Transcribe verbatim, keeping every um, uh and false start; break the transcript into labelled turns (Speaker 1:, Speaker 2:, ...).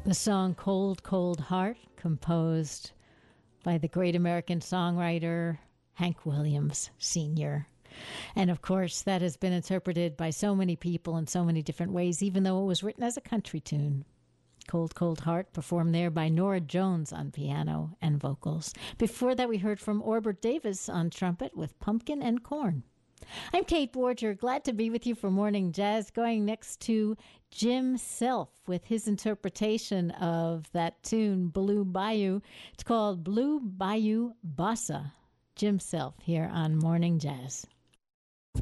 Speaker 1: The song Cold, Cold Heart, composed by the great American songwriter Hank Williams Senior And of course, that has been interpreted by so many people in so many different ways, even though it was written as a country tune. Cold, Cold Heart, performed there by Nora Jones on piano and vocals. Before that, we heard from Orbert Davis on trumpet with Pumpkin and Corn. I'm Kate Borger, glad to be with you for Morning Jazz, going next to Jim Self with his interpretation of that tune, Blue Bayou. It's called Blue Bayou Bossa. Jim Self here on Morning Jazz.